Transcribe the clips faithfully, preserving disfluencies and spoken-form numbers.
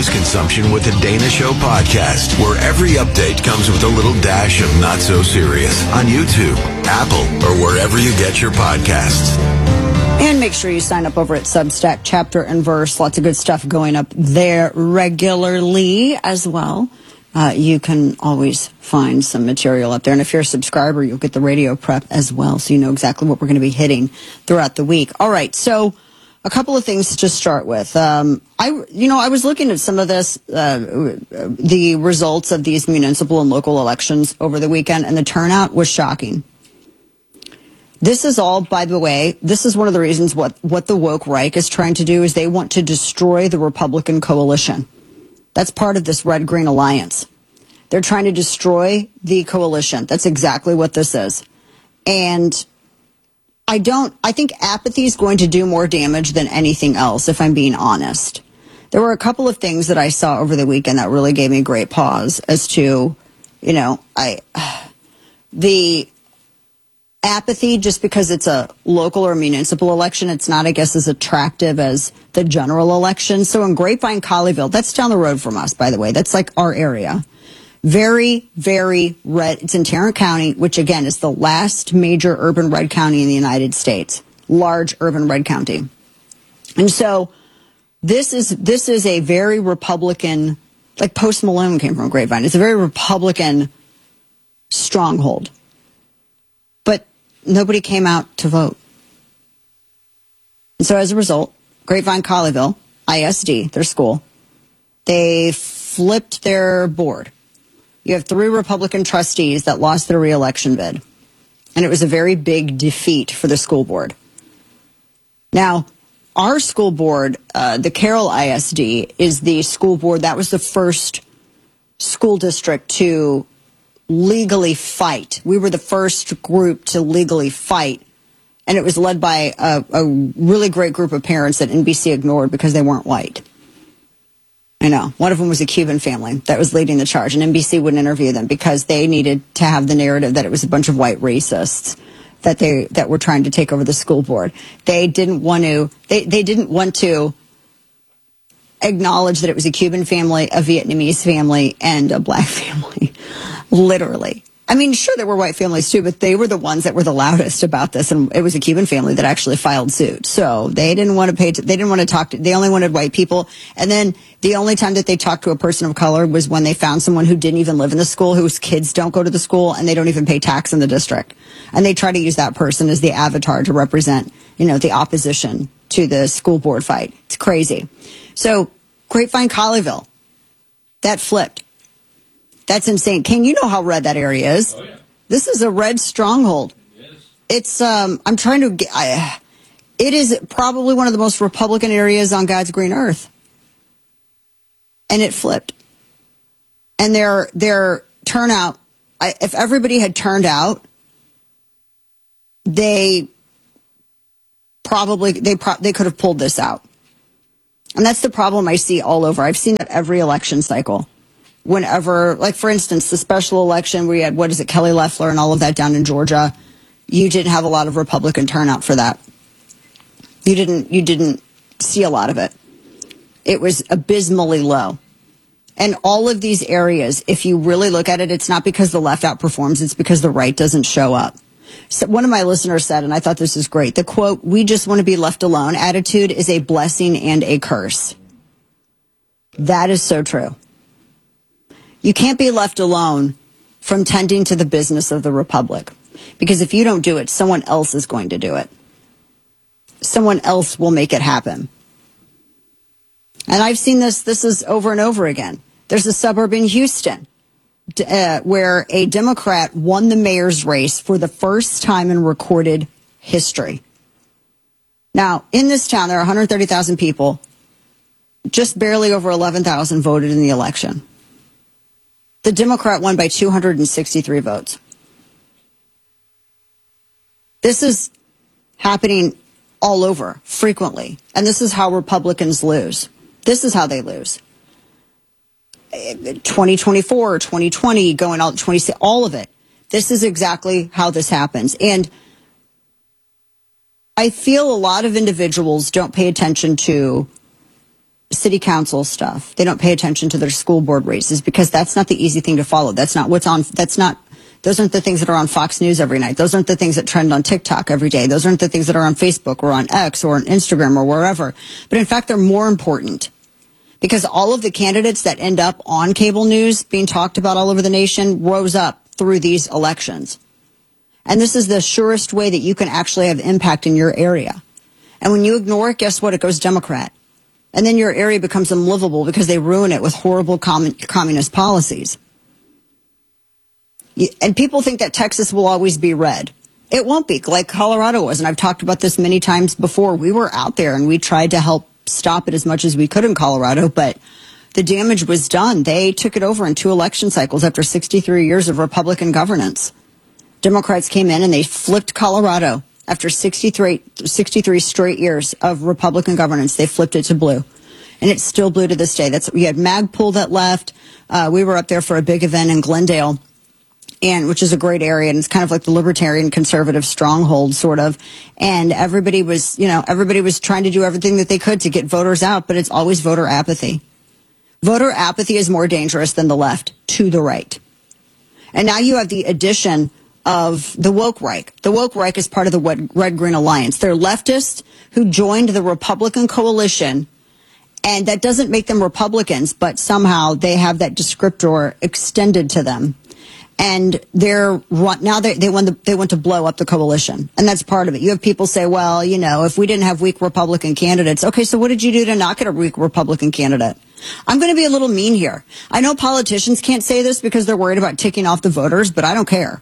news consumption with the Dana Show podcast, where every update comes with a little dash of not so serious on YouTube, Apple, or wherever you get your podcasts. And make sure you sign up over at Substack, Chapter and Verse. Lots of good stuff going up there regularly as well. Uh, you can always find some material up there. And if you're a subscriber, you'll get the radio prep as well, so you know exactly what we're going to be hitting throughout the week. All right, so a couple of things to start with. Um, I, you know, I was looking at some of this, uh, the results of these municipal and local elections over the weekend, and the turnout was shocking. This is all, by the way, this is one of the reasons what, what the woke Reich is trying to do is they want to destroy the Republican coalition. That's part of this red-green alliance. They're trying to destroy the coalition. That's exactly what this is. And I don't, I think apathy is going to do more damage than anything else, if I'm being honest. There were a couple of things that I saw over the weekend that really gave me great pause as to, you know, I, the apathy, just because it's a local or municipal election, it's not, I guess, as attractive as the general election. So in Grapevine, Colleyville, that's down the road from us, by the way. That's like our area. Very, very red. It's in Tarrant County, which again is the last major urban red county in the United States. Large urban red county. And so this is, this is a very Republican, like Post Malone came from Grapevine. It's a very Republican stronghold. Nobody came out to vote. And so as a result, Grapevine Colleyville, I S D, their school, they flipped their board. You have three Republican trustees that lost their reelection bid. And it was a very big defeat for the school board. Now, our school board, uh, the Carroll I S D, is the school board that was the first school district to legally fight. We were the first group to legally fight, and it was led by a, a really great group of parents that N B C ignored because they weren't white. I know. One of them was a Cuban family that was leading the charge, and N B C wouldn't interview them because they needed to have the narrative that it was a bunch of white racists that they that were trying to take over the school board. They didn't want to they, they didn't want to acknowledge that it was a Cuban family, a Vietnamese family, and a black family. Literally. I mean, sure, there were white families too, but they were the ones that were the loudest about this, and it was a Cuban family that actually filed suit. So they didn't want to pay. To, they didn't want to talk to. They only wanted white people. And then the only time that they talked to a person of color was when they found someone who didn't even live in the school, whose kids don't go to the school, and they don't even pay tax in the district. And they try to use that person as the avatar to represent, you know, the opposition to the school board fight. It's crazy. So Grapevine Colleyville, that flipped. That's insane. King, you know how red that area is. Oh, yeah. This is a red stronghold. Yes. It's, um, I'm trying to get, I, it is probably one of the most Republican areas on God's green earth. And it flipped. And their, their turnout, I, if everybody had turned out, they probably, they, pro- they could have pulled this out. And that's the problem I see all over. I've seen that every election cycle. Whenever, like, for instance, the special election where you had, what is it, Kelly Loeffler and all of that down in Georgia, you didn't have a lot of Republican turnout for that. You didn't, you didn't see a lot of it. It was abysmally low. And all of these areas, if you really look at it, it's not because the left outperforms, it's because the right doesn't show up. So one of my listeners said, and I thought this is great, the quote, "We just want to be left alone" attitude is a blessing and a curse. That is so true. You can't be left alone from tending to the business of the republic. Because if you don't do it, someone else is going to do it. Someone else will make it happen. And I've seen this, this is over and over again. There's a suburb in Houston uh, where a Democrat won the mayor's race for the first time in recorded history. Now, in this town, there are one hundred thirty thousand people. Just barely over eleven thousand voted in the election. The Democrat won by two hundred sixty-three votes. This is happening all over, frequently. And this is how Republicans lose. This is how they lose. twenty twenty-four, twenty twenty, going out twenty, all of it. This is exactly how this happens. And I feel a lot of individuals don't pay attention to city council stuff. They don't pay attention to their school board races because that's not the easy thing to follow. That's not what's on, that's not, those aren't the things that are on Fox News every night. Those aren't the things that trend on TikTok every day. Those aren't the things that are on Facebook or on X or on Instagram or wherever. But in fact, they're more important because all of the candidates that end up on cable news being talked about all over the nation rose up through these elections. And this is the surest way that you can actually have impact in your area. And when you ignore it, guess what? It goes Democrat. And then your area becomes unlivable because they ruin it with horrible commun- communist policies. And people think that Texas will always be red. It won't be, like Colorado was. And I've talked about this many times before. We were out there and we tried to help stop it as much as we could in Colorado, but the damage was done. They took it over in two election cycles after sixty-three years of Republican governance. Democrats came in and they flipped Colorado. After sixty-three, sixty-three straight years of Republican governance, they flipped it to blue. And it's still blue to this day. That's, we had Magpul that left. Uh, we were up there for a big event in Glendale, and which is a great area. And it's kind of like the libertarian conservative stronghold, sort of. And everybody was, you know, everybody was trying to do everything that they could to get voters out, but it's always voter apathy. Voter apathy is more dangerous than the left to the right. And now you have the addition of the woke Reich. The woke Reich is part of the Red-Green Alliance. They're leftists who joined the Republican coalition, and that doesn't make them Republicans, but somehow they have that descriptor extended to them. And they're now they they want to they want to blow up the coalition, and that's part of it. You have people say, well, you know, if we didn't have weak Republican candidates, okay, so what did you do to not get a weak Republican candidate? I'm going to be a little mean here. I know politicians can't say this because they're worried about ticking off the voters, but I don't care.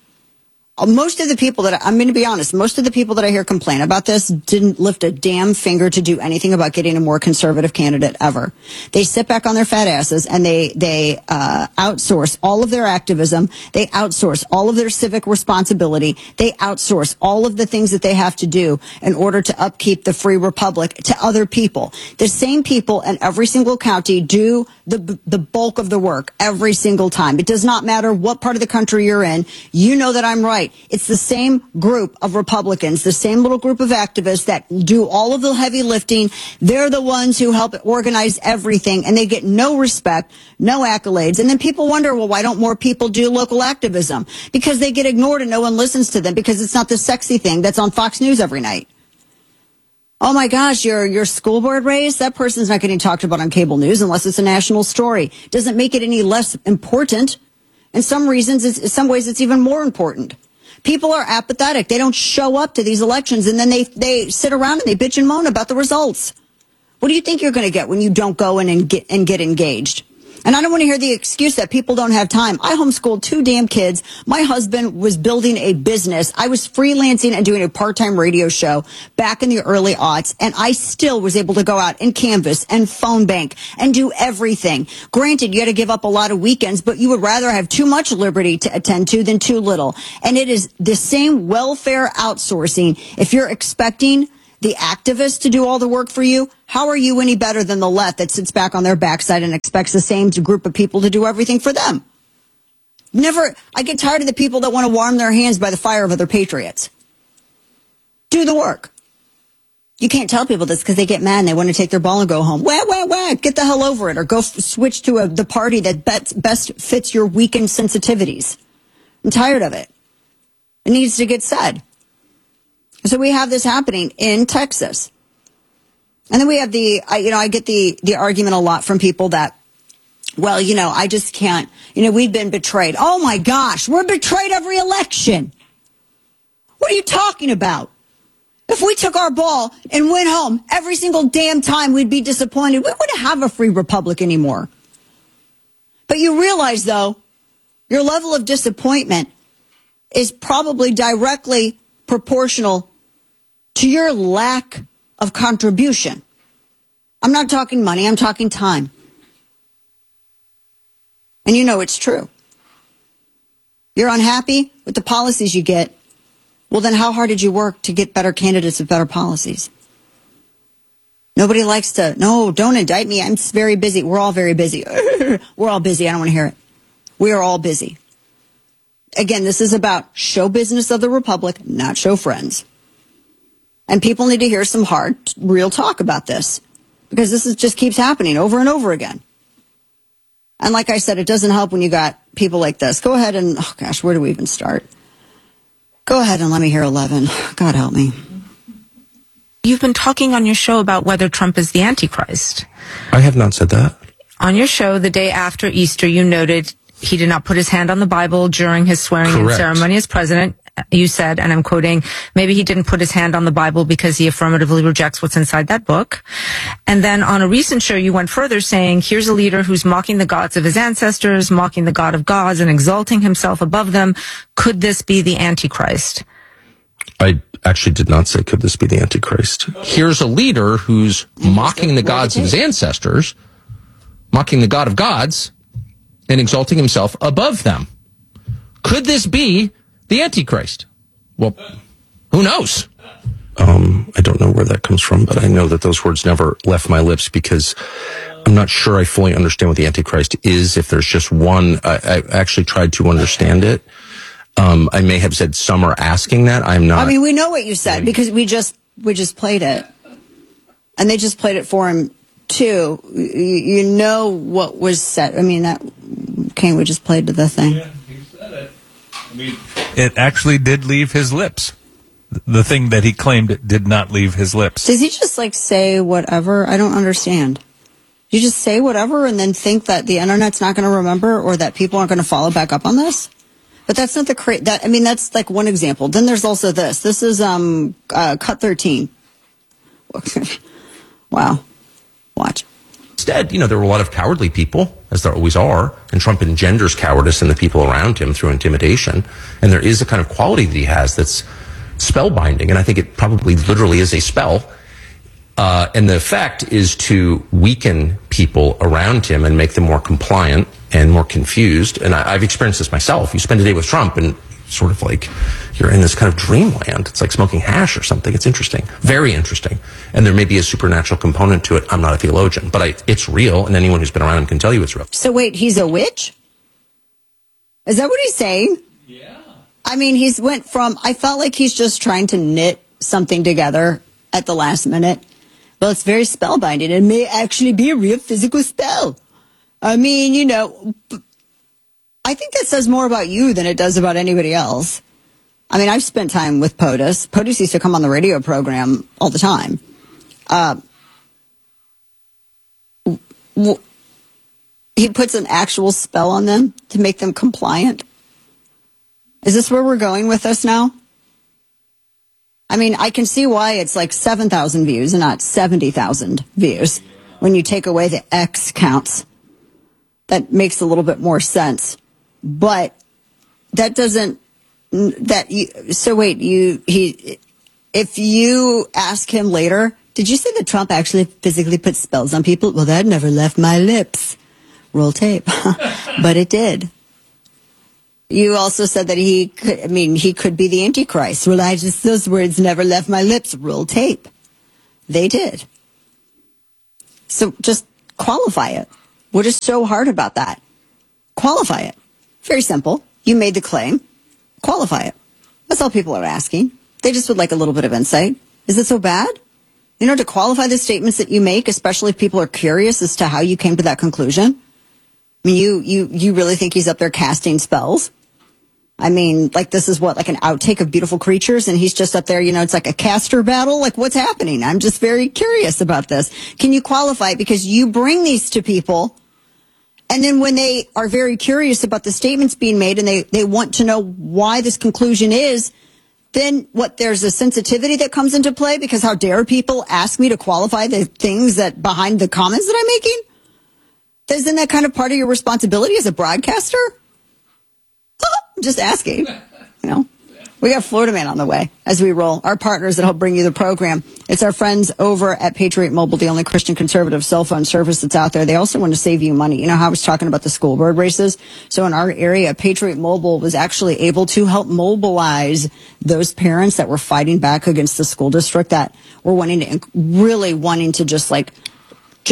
Most of the people that, I'm going to be honest, most of the people that I hear complain about this didn't lift a damn finger to do anything about getting a more conservative candidate ever. They sit back on their fat asses and they, they, uh, outsource all of their activism. They outsource all of their civic responsibility. They outsource all of the things that they have to do in order to upkeep the free republic to other people. The same people in every single county do the, the bulk of the work every single time. It does not matter what part of the country you're in. You know that I'm right. It's the same group of Republicans, the same little group of activists that do all of the heavy lifting. They're the ones who help organize everything, and they get no respect, no accolades. And then people wonder, well, why don't more people do local activism? Because they get ignored and no one listens to them because it's not the sexy thing that's on Fox News every night. Oh my gosh, your your school board race, that person's not getting talked about on cable news unless it's a national story. Doesn't make it any less important. In some reasons, it's, in some ways, it's even more important. People are apathetic. They don't show up to these elections, and then they, they sit around and they bitch and moan about the results. What do you think you're going to get when you don't go in and get, and get engaged? And I don't want to hear the excuse that people don't have time. I homeschooled two damn kids. My husband was building a business. I was freelancing and doing a part-time radio show back in the early aughts, and I still was able to go out and canvas and phone bank and do everything. Granted, you had to give up a lot of weekends, but you would rather have too much liberty to attend to than too little. And it is the same welfare outsourcing. If you're expecting the activists to do all the work for you, how are you any better than the left that sits back on their backside and expects the same group of people to do everything for them? Never, I get tired of the people that want to warm their hands by the fire of other patriots. Do the work. You can't tell people this because they get mad and they want to take their ball and go home. Wah, wah, wah, get the hell over it, or go f- switch to a, the party that best, best fits your weakened sensitivities. I'm tired of it. It needs to get said. So we have this happening in Texas. And then we have the, I, you know, I get the, the argument a lot from people that, well, you know, I just can't, you know, we've been betrayed. Oh my gosh, we're betrayed every election. What are you talking about? If we took our ball and went home every single damn time, we'd be disappointed. We wouldn't have a free republic anymore. But you realize, though, your level of disappointment is probably directly proportional to your lack of contribution. I'm not talking money, I'm talking time. And you know it's true. You're unhappy with the policies you get. Well, then how hard did you work to get better candidates with better policies? Nobody likes to, no, don't indict me. I'm very busy. We're all very busy. We're all busy. I don't want to hear it. We are all busy. Again, this is about show business of the Republic, not show friends. And people need to hear some hard, real talk about this. because this is just keeps happening over and over again. And like I said, it doesn't help when you got people like this. Go ahead and, oh gosh, where do we even start? Go ahead and let me hear eleven. God help me. You've been talking on your show about whether Trump is the Antichrist. I have not said that. On your show, the day after Easter, you noted he did not put his hand on the Bible during his swearing-in ceremony as president. You said, and I'm quoting, maybe he didn't put his hand on the Bible because he affirmatively rejects what's inside that book. And then on a recent show, you went further saying, here's a leader who's mocking the gods of his ancestors, mocking the God of gods, and exalting himself above them. Could this be the Antichrist? I actually did not say, could this be the Antichrist? Here's a leader who's mocking the gods of his ancestors, mocking the God of gods, and exalting himself above them. Could this be the Antichrist? Well, who knows? Um, I don't know where that comes from, but I know that those words never left my lips because I'm not sure I fully understand what the Antichrist is. If there's just one, I, I actually tried to understand it. Um, I may have said some are asking that. I'm not. I mean, we know what you said because we just we just played it, and they just played it for him too. You, you know what was said. I mean, that Kane, we just played the thing. Yeah, he said it. I mean, it actually did leave his lips. The thing that he claimed did not leave his lips. Does he just like say whatever? I don't understand. You just say whatever and then think that the internet's not going to remember or that people aren't going to follow back up on this? But that's not the cra- that I mean that's like one example. Then there's also this. This is um uh, cut thirteen. Wow. Watch. Instead, you know, there were a lot of cowardly people, as there always are, and Trump engenders cowardice in the people around him through intimidation. And there is a kind of quality that he has that's spellbinding, and I think it probably literally is a spell. Uh, and the effect is to weaken people around him and make them more compliant and more confused. And I, I've experienced this myself. You spend a day with Trump and sort of like you're in this kind of dreamland. It's like smoking hash or something. It's interesting. Very interesting. And there may be a supernatural component to it. I'm not a theologian, but I, it's real. And anyone who's been around him can tell you it's real. So wait, he's a witch? Is that what he's saying? Yeah. I mean, he's went from, I felt like he's just trying to knit something together at the last minute. Well, it's very spellbinding. It may actually be a real physical spell. I mean, you know, I think that says more about you than it does about anybody else. I mean, I've spent time with POTUS. POTUS used to come on the radio program all the time. Uh, w- he puts an actual spell on them to make them compliant. Is this where we're going with this now? I mean, I can see why it's like seven thousand views and not seventy thousand views when you take away the X counts. That makes a little bit more sense. But that doesn't, that you, so wait, you, he, if you ask him later, did you say that Trump actually physically put spells on people? Well, that never left my lips. Roll tape. But it did. You also said that he could, I mean, he could be the Antichrist. Well, I just, those words never left my lips. Roll tape. They did. So just qualify it. What is so hard about that? Qualify it. Very simple. You made the claim. Qualify it. That's all people are asking. They just would like a little bit of insight. Is it so bad? You know, to qualify the statements that you make, especially if people are curious as to how you came to that conclusion. I mean, you, you, you really think he's up there casting spells? I mean, like this is what, like an outtake of Beautiful Creatures, and he's just up there, you know, it's like a caster battle? Like what's happening? I'm just very curious about this. Can you qualify it? Because you bring these to people, and then when they are very curious about the statements being made and they, they want to know why this conclusion is, then what, there's a sensitivity that comes into play because how dare people ask me to qualify the things that behind the comments that I'm making? Isn't that kind of part of your responsibility as a broadcaster? I'm just asking, you know. We got Florida Man on the way as we roll. Our partners that help bring you the program. It's our friends over at Patriot Mobile, the only Christian conservative cell phone service that's out there. They also want to save you money. You know how I was talking about the school board races? So in our area, Patriot Mobile was actually able to help mobilize those parents that were fighting back against the school district that were wanting to, really wanting to just like, just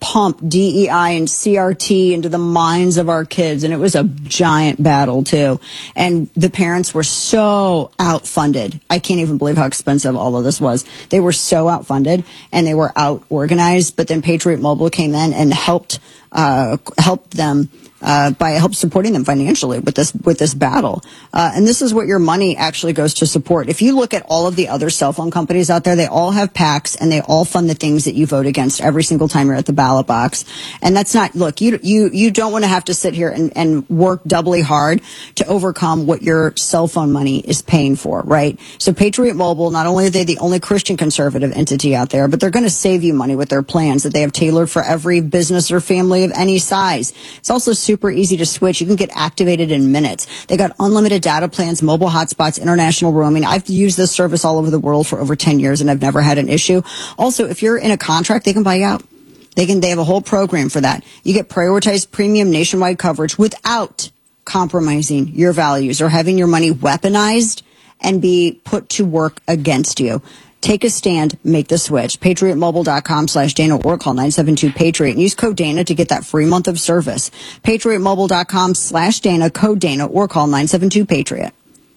pump D E I and C R T into the minds of our kids. And it was a giant battle, too. And the parents were so outfunded. I can't even believe how expensive all of this was. They were so outfunded and they were out organized. But then Patriot Mobile came in and helped uh, helped them. Uh, by help supporting them financially with this with this battle. Uh, and this is what your money actually goes to support. If you look at all of the other cell phone companies out there, they all have PACs and they all fund the things that you vote against every single time you're at the ballot box. And that's not, look, you you you don't want to have to sit here and, and work doubly hard to overcome what your cell phone money is paying for, right? So Patriot Mobile, not only are they the only Christian conservative entity out there, but they're going to save you money with their plans that they have tailored for every business or family of any size. It's also super Super easy to switch. You can get activated in minutes. They got unlimited data plans, mobile hotspots, international roaming. I've used this service all over the world for over ten years and I've never had an issue. Also, if you're in a contract, they can buy you out. They can, they have a whole program for that. You get prioritized premium nationwide coverage without compromising your values or having your money weaponized and be put to work against you. Take a stand, make the switch. PatriotMobile.com slash Dana or call nine seven two Patriot and use code Dana to get that free month of service. PatriotMobile.com slash Dana, code Dana or call nine seven two Patriot.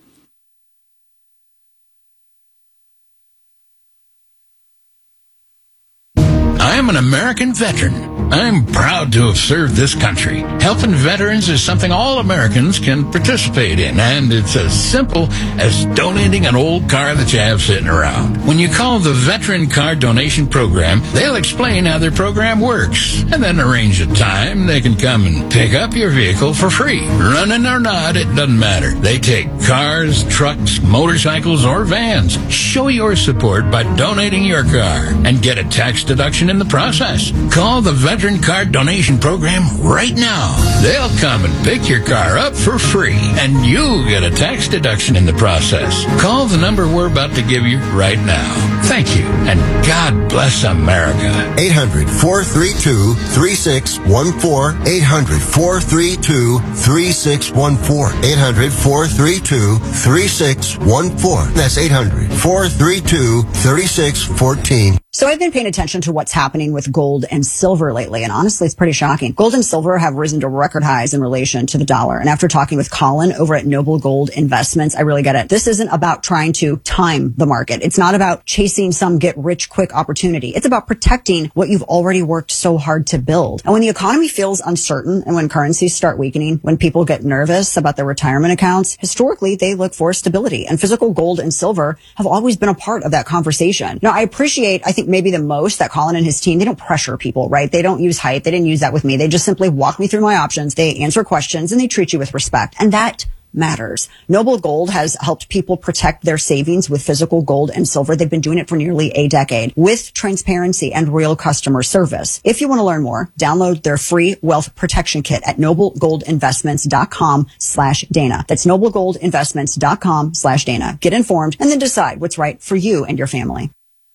I am an American veteran. I'm proud to have served this country. Helping veterans is something all Americans can participate in, and it's as simple as donating an old car that you have sitting around. When you call the Veteran Car Donation Program, they'll explain how their program works, and then arrange a time they can come and pick up your vehicle for free. Running or not, it doesn't matter. They take cars, trucks, motorcycles, or vans. Show your support by donating your car and get a tax deduction in the process. Call the Veteran Car Donation Program right now. They'll come and pick your car up for free, and you'll get a tax deduction in the process. Call the number we're about to give you right now. Thank you, and God bless America. eight hundred, four three two, three six one four. eight hundred, four three two, three six one four. eight hundred, four three two, three six one four. That's eight hundred, four three two, three six one four. So I've been paying attention to what's happening with gold and silver lately, and honestly, it's pretty shocking. Gold and silver have risen to record highs in relation to the dollar. And after talking with Colin over at Noble Gold Investments, I really get it. This isn't about trying to time the market. It's not about chasing some get-rich-quick opportunity. It's about protecting what you've already worked so hard to build. And when the economy feels uncertain and when currencies start weakening, when people get nervous about their retirement accounts, historically, they look for stability. And physical gold and silver have always been a part of that conversation. Now, I appreciate, I think, maybe the most that Colin and his team, they don't pressure people, right? They don't use hype. They didn't use that with me. They just simply walk me through my options. They answer questions and they treat you with respect. And that matters. Noble Gold has helped people protect their savings with physical gold and silver. They've been doing it for nearly a decade with transparency and real customer service. If you want to learn more, download their free wealth protection kit at noblegoldinvestments.com slash Dana. That's noblegoldinvestments.com slash Dana. Get informed and then decide what's right for you and your family.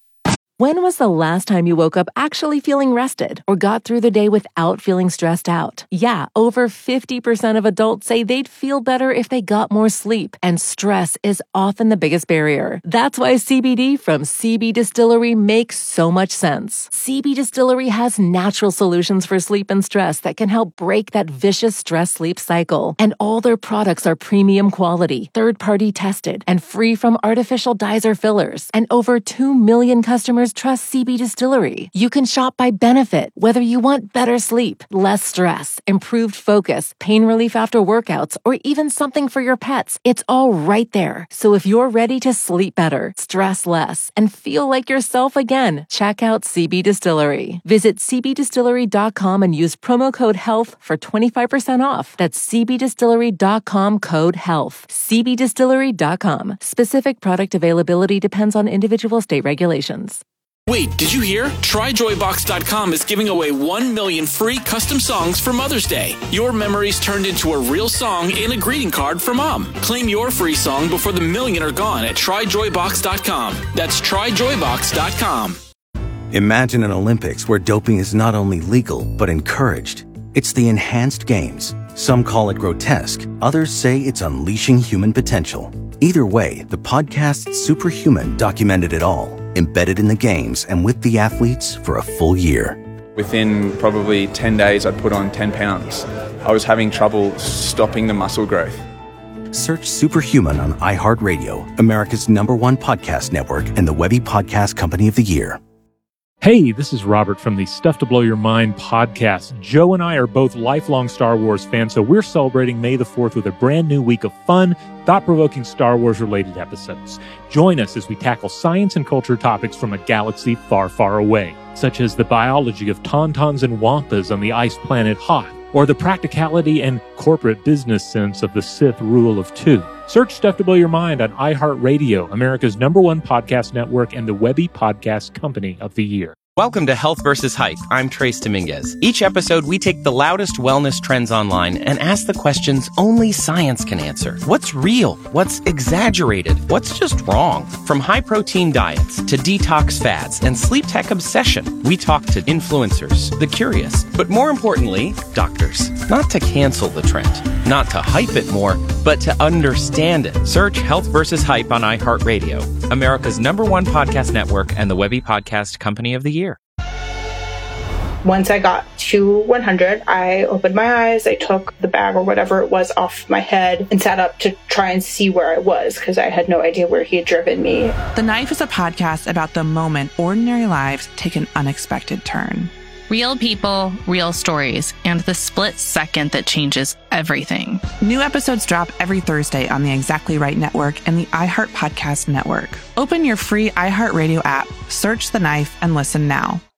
When was the last time you woke up actually feeling rested or got through the day without feeling stressed out? Yeah, over fifty percent of adults say they'd feel better if they got more sleep, and stress is often the biggest barrier. That's why C B D from C B Distillery makes so much sense. C B Distillery has natural solutions for sleep and stress that can help break that vicious stress-sleep cycle. And all their products are premium quality, third-party tested, and free from artificial dyes or fillers. And over two million customers trust C B Distillery. You can shop by benefit, whether you want better sleep, less stress, improved focus, pain relief after workouts, or even something for your pets. It's all right there. So if you're ready to sleep better, stress less, and feel like yourself again, check out C B Distillery. Visit c b distillery dot com and use promo code HEALTH for twenty-five percent off. That's c b distillery dot com code HEALTH. c b distillery dot com. Specific product availability depends on individual state regulations. Wait, did you hear? Try joy box dot com is giving away one million free custom songs for Mother's Day. Your memories turned into a real song in a greeting card for Mom. Claim your free song before the million are gone at try joy box dot com. That's try joy box dot com. Imagine an Olympics where doping is not only legal, but encouraged. It's the Enhanced Games. Some call it grotesque. Others say it's unleashing human potential. Either way, the podcast Superhuman documented it all, embedded in the games and with the athletes for a full year. Within probably ten days, I'd put on ten pounds. I was having trouble stopping the muscle growth. Search Superhuman on iHeartRadio, America's number one podcast network and the Webby Podcast Company of the Year. Hey, this is Robert from the Stuff to Blow Your Mind podcast. Joe and I are both lifelong Star Wars fans, so we're celebrating May the fourth with a brand new week of fun, thought-provoking Star Wars-related episodes. Join us as we tackle science and culture topics from a galaxy far, far away, such as the biology of tauntauns and wampas on the ice planet Hoth, or the practicality and corporate business sense of the Sith rule of two. Search Stuff to Blow Your Mind on iHeartRadio, America's number one podcast network and the Webby Podcast Company of the Year. Welcome to Health versus Hype. I'm Trace Dominguez. Each episode, we take the loudest wellness trends online and ask the questions only science can answer. What's real? What's exaggerated? What's just wrong? From high-protein diets to detox fads and sleep tech obsession, we talk to influencers, the curious, but more importantly, doctors. Not to cancel the trend, not to hype it more, but to understand it. Search Health versus Hype on iHeartRadio, America's number one podcast network and the Webby Podcast Company of the Year. Once I got to one hundred, I opened my eyes, I took the bag or whatever it was off my head and sat up to try and see where I was because I had no idea where he had driven me. The Knife is a podcast about the moment ordinary lives take an unexpected turn. Real people, real stories, and the split second that changes everything. New episodes drop every Thursday on the Exactly Right Network and the iHeart Podcast Network. Open your free iHeartRadio app, search The Knife, and listen now.